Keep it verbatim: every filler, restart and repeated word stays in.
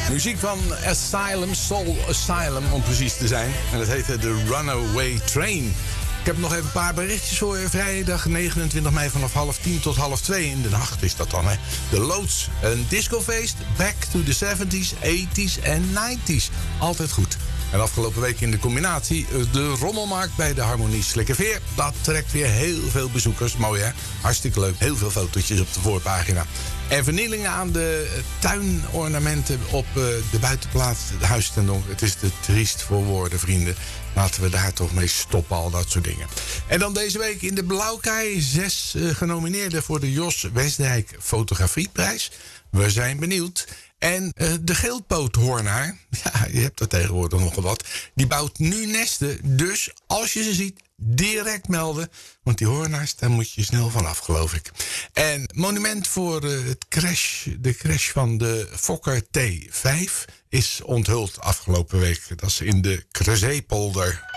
Muziek van Asylum, Soul Asylum om precies te zijn. En dat heette The Runaway Train. Ik heb nog even een paar berichtjes voor je. Vrijdag negenentwintig mei vanaf half tien tot half twee in de nacht is dat dan, hè. De Loods, een discofeest, back to the seventies, eighties en nineties. Altijd goed. En afgelopen week in de combinatie de rommelmarkt bij de Harmonie Slikkerveer. Dat trekt weer heel veel bezoekers. Mooi, hè? Hartstikke leuk. Heel veel fotootjes op de voorpagina. En vernielingen aan de tuinornamenten op de buitenplaats, de huis ten donker. Het is te triest voor woorden, vrienden. Laten we daar toch mee stoppen, al dat soort dingen. En dan deze week in de Blauwkei zes uh, genomineerden voor de Jos Westdijk Fotografieprijs. We zijn benieuwd. En uh, de geelpoothoornaar, ja, je hebt er tegenwoordig nogal wat, die bouwt nu nesten. Dus als je ze ziet, direct melden. Want die hoornaars, daar moet je snel vanaf, geloof ik. En monument voor uh, het crash, de crash van de Fokker T vijf is onthuld afgelopen week. Dat is in de Crezépolder.